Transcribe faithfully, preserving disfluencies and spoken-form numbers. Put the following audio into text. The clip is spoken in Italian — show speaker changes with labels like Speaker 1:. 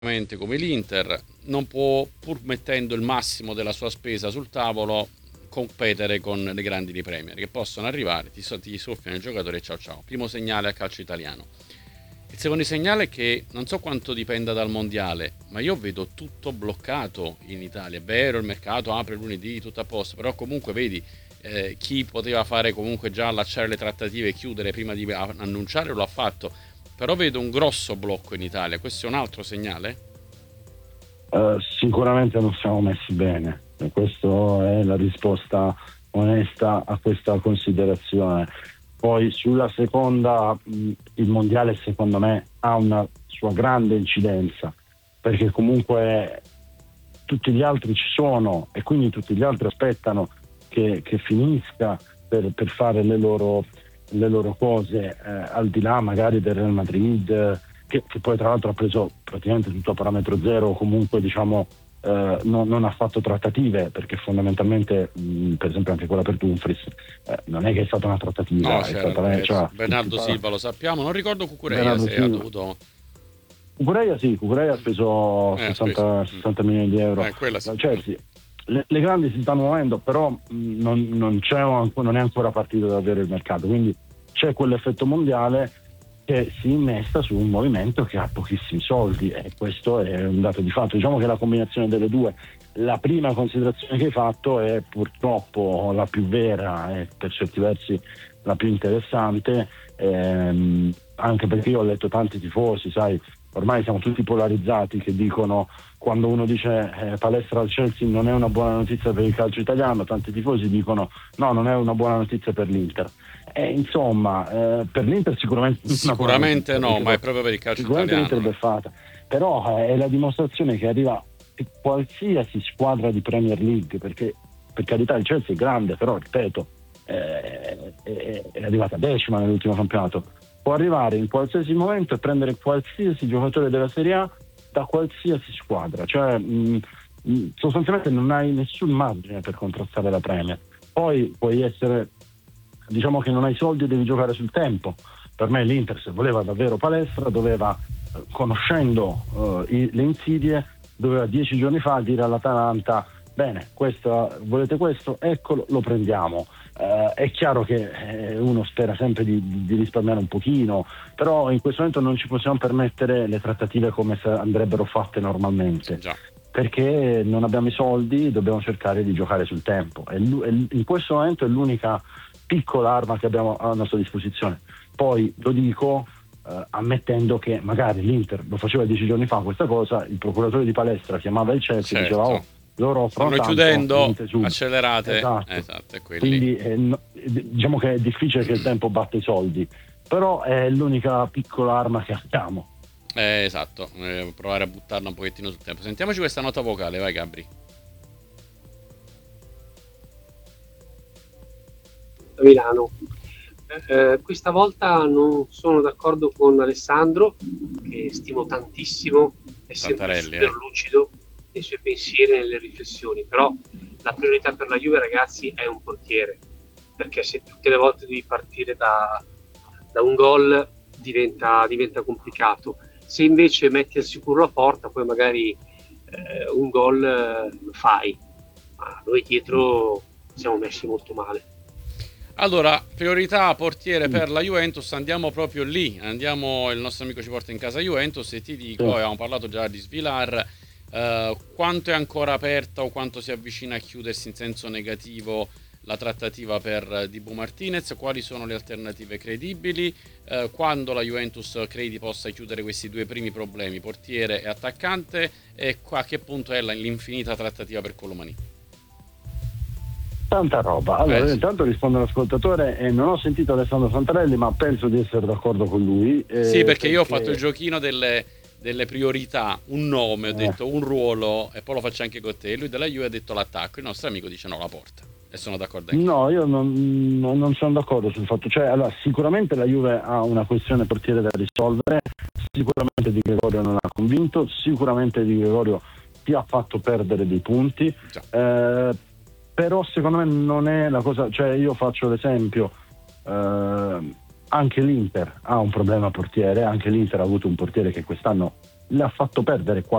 Speaker 1: come l'Inter non può, pur mettendo il massimo della sua spesa sul tavolo, competere con le grandi di Premier che possono arrivare, ti, ti soffiano il giocatore e ciao ciao. Primo segnale al calcio italiano. Il secondo segnale è che non so quanto dipenda dal mondiale, ma io vedo tutto bloccato in Italia. È vero, il mercato apre lunedì, tutto a posto, però comunque vedi eh, chi poteva fare comunque già allacciare le trattative e chiudere prima di annunciare lo ha fatto. Però vedo un grosso blocco in Italia. Questo è un altro segnale?
Speaker 2: Uh, sicuramente non siamo messi bene, e questa è la risposta onesta a questa considerazione. Poi sulla seconda, mh, il mondiale secondo me ha una sua grande incidenza, perché comunque tutti gli altri ci sono e quindi tutti gli altri aspettano che, che finisca per, per fare le loro le loro cose, eh, al di là magari del Real Madrid, che, che poi tra l'altro ha preso praticamente tutto a parametro zero, comunque diciamo eh, non, non ha fatto trattative, perché fondamentalmente mh, per esempio anche quella per Dumfries eh, non è che è stata una trattativa,
Speaker 1: No,
Speaker 2: è stata,
Speaker 1: eh,
Speaker 2: cioè,
Speaker 1: Bernardo
Speaker 2: si
Speaker 1: Silva lo sappiamo, non ricordo Cucurella se ha dovuto
Speaker 2: Cucurella sì, Cucurella ha speso
Speaker 1: eh,
Speaker 2: sessanta, sessanta milioni di euro
Speaker 1: eh, quella sì.
Speaker 2: dal Chelsea. Le, le grandi si stanno muovendo, però mh, non, non, c'è, non è ancora partito davvero il mercato, quindi c'è quell'effetto mondiale che si innesta su un movimento che ha pochissimi soldi, e questo è un dato di fatto. Diciamo che la combinazione delle due, la prima considerazione che hai fatto è purtroppo la più vera e per certi versi la più interessante, ehm, anche perché io ho letto tanti tifosi, sai, ormai siamo tutti polarizzati, che dicono, quando uno dice eh, palestra al Chelsea non è una buona notizia per il calcio italiano, tanti tifosi dicono no, non è una buona notizia per l'Inter. E insomma, eh, per l'Inter sicuramente
Speaker 1: sicuramente no, ma è proprio per il calcio
Speaker 2: sicuramente
Speaker 1: italiano.
Speaker 2: L'Inter è beffata, però eh, è la dimostrazione che arriva qualsiasi squadra di Premier League, perché per carità il Chelsea è grande, però ripeto eh, è, è arrivata decima nell'ultimo campionato, può arrivare in qualsiasi momento e prendere qualsiasi giocatore della Serie A da qualsiasi squadra, cioè mh, mh, sostanzialmente non hai nessun margine per contrastare la Premier. Poi puoi essere, diciamo che non hai soldi e devi giocare sul tempo. Per me l'Inter, se voleva davvero palestra, doveva, eh, conoscendo uh, i, le insidie, doveva dieci giorni fa dire all'Atalanta bene, questo, volete questo? Eccolo, lo prendiamo. Uh, è chiaro che eh, uno spera sempre di, di risparmiare un pochino, però in questo momento non ci possiamo permettere le trattative come se andrebbero fatte normalmente,
Speaker 1: Già.
Speaker 2: perché non abbiamo i soldi, dobbiamo cercare di giocare sul tempo, e in questo momento è l'unica piccola arma che abbiamo a nostra disposizione. Poi lo dico uh, ammettendo che magari l'Inter lo faceva dieci giorni fa questa cosa, il procuratore di palestra chiamava il Chelsea e
Speaker 1: certo.
Speaker 2: diceva oh, loro
Speaker 1: stanno chiudendo, accelerate,
Speaker 2: esatto.
Speaker 1: Esatto, è
Speaker 2: quindi eh, no, diciamo che è difficile che il tempo batta i soldi, però è l'unica piccola arma che abbiamo.
Speaker 1: Eh, esatto, eh, provare a buttarla un pochettino sul tempo. Sentiamoci questa nota vocale, vai Gabri.
Speaker 3: Milano. Eh, questa volta non sono d'accordo con Alessandro, che stimo tantissimo, è sempre super
Speaker 1: eh.
Speaker 3: lucido nei suoi pensieri e nelle riflessioni, però la priorità per la Juve, ragazzi, è un portiere, perché se tutte le volte devi partire da, da un gol diventa, diventa complicato. Se invece metti al sicuro la porta, poi magari eh, un gol eh, lo fai, ma noi dietro siamo messi molto male.
Speaker 1: Allora, priorità portiere per la Juventus, andiamo proprio lì, andiamo, il nostro amico ci porta in casa Juventus e ti dico, sì. Abbiamo parlato già di Svilar, eh, quanto è ancora aperta o quanto si avvicina a chiudersi in senso negativo la trattativa per Dibu Martinez, quali sono le alternative credibili, eh, quando la Juventus credi possa chiudere questi due primi problemi, portiere e attaccante, e a che punto è l'infinita trattativa per Colomani?
Speaker 2: Tanta roba. Allora,
Speaker 1: eh,
Speaker 2: intanto rispondo all'ascoltatore e non ho sentito Alessandro Santarelli, ma penso di essere d'accordo con lui.
Speaker 1: Eh, sì, perché, perché io ho fatto il giochino delle, delle priorità, un nome, ho detto eh. un ruolo, e poi lo faccio anche con te. Lui della Juve ha detto l'attacco, il nostro amico dice no, la porta. E sono d'accordo anche.
Speaker 2: No, io non, non sono d'accordo sul fatto, cioè allora sicuramente la Juve ha una questione portiere da risolvere, sicuramente Di Gregorio non ha convinto, sicuramente Di Gregorio ti ha fatto perdere dei punti, eh, però secondo me non è la cosa, cioè io faccio l'esempio, eh, anche l'Inter ha un problema portiere, anche l'Inter ha avuto un portiere che quest'anno le ha fatto perdere